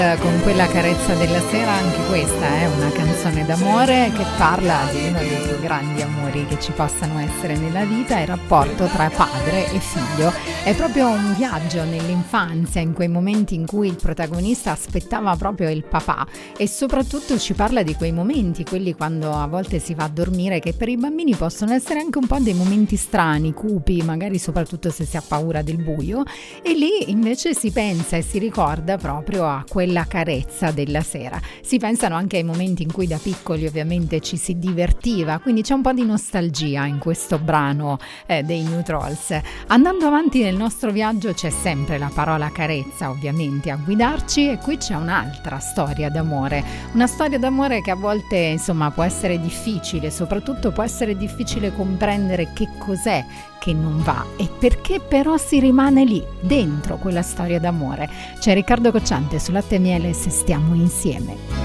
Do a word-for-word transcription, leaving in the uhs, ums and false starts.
Con quella carezza della sera, anche questa è una canzone d'amore che parla di uno dei più grandi amori che ci possano essere nella vita, il rapporto tra padre e figlio. È proprio un viaggio nell'infanzia, in quei momenti in cui il protagonista aspettava proprio il papà, e soprattutto ci parla di quei momenti, quelli quando a volte si va a dormire, che per i bambini possono essere anche un po' dei momenti strani, cupi, magari soprattutto se si ha paura del buio, e lì invece si pensa e si ricorda proprio a quella la carezza della sera. Si pensano anche ai momenti in cui da piccoli ovviamente ci si divertiva, quindi c'è un po' di nostalgia in questo brano eh, dei New Trolls. Andando avanti nel nostro viaggio c'è sempre la parola carezza ovviamente a guidarci, e qui c'è un'altra storia d'amore, una storia d'amore che a volte insomma può essere difficile, soprattutto può essere difficile comprendere che cos'è che non va e perché però si rimane lì dentro quella storia d'amore. C'è Riccardo Cocciante su Latte e Miele, Se stiamo insieme.